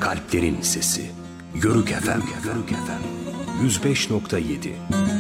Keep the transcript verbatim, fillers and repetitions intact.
Kalplerin Sesi. Yörük Efem. Yörük Efem. yüz beş nokta yedi.